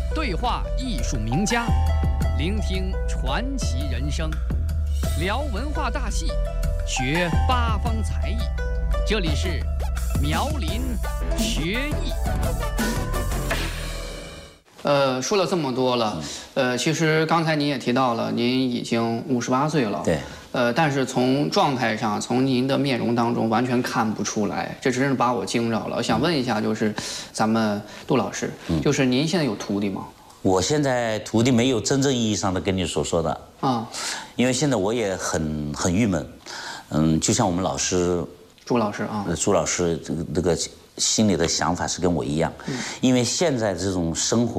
对话艺术名家，聆听传奇人生，聊文化大戏，学八方才艺。这里是苗林学艺。说了这么多了，其实刚才您也提到了，您已经58岁了。 对。 但是从状态上，从您的面容当中完全看不出来，这真是把我惊着了。我想问一下，就是咱们杜老师，就是您现在有徒弟吗？ 我现在徒弟没有真正意义上的跟你所说的啊， 因为现在我也很郁闷。就像我们老师朱老师啊， 朱老师这个心里的想法是跟我一样，因为现在这种生活。